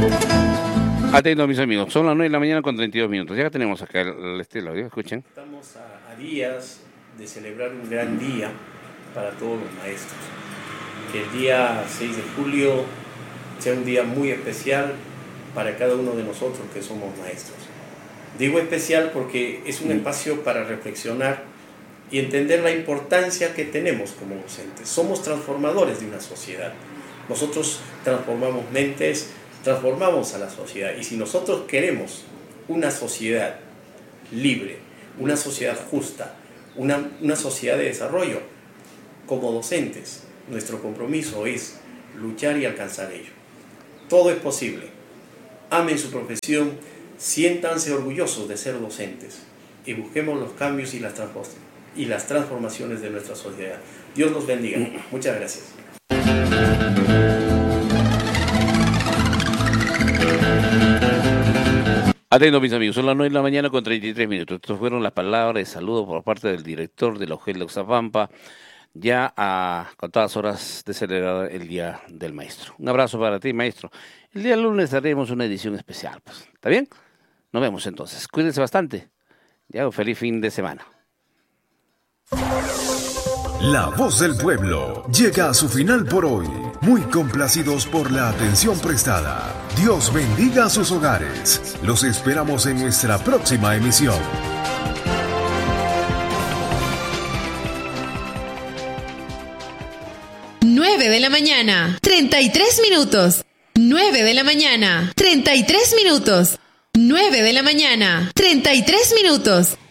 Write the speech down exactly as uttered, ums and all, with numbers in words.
Atento, mis amigos, son las nueve de la mañana con treinta y dos minutos. Ya tenemos acá el, el estilo, escuchen. Estamos a, a días de celebrar un gran día para todos los maestros. Que el día seis de julio sea un día muy especial para cada uno de nosotros que somos maestros. Digo especial porque es un espacio para reflexionar y entender la importancia que tenemos como docentes. Somos transformadores de una sociedad. Nosotros transformamos mentes, transformamos a la sociedad. Y si nosotros queremos una sociedad libre, una sociedad justa, una, una sociedad de desarrollo, como docentes, nuestro compromiso es luchar y alcanzar ello. Todo es posible. Amen su profesión, siéntanse orgullosos de ser docentes y busquemos los cambios y las, y las transformaciones de nuestra sociedad. Dios los bendiga. Muchas gracias. Atento, mis amigos, son las nueve de la mañana con treinta y tres minutos. Estas fueron las palabras de saludo por parte del director de la U G E L de Oxapampa, ya a contadas horas de celebrar el Día del Maestro. Un abrazo para ti, maestro. El día lunes haremos una edición especial, pues. ¿Está bien? Nos vemos entonces. Cuídense bastante. Ya, un feliz fin de semana. La Voz del Pueblo llega a su final por hoy. Muy complacidos por la atención prestada. Dios bendiga sus hogares. Los esperamos en nuestra próxima emisión. nueve de la mañana, treinta y tres minutos. nueve de la mañana, treinta y tres minutos. nueve de la mañana, treinta y tres minutos.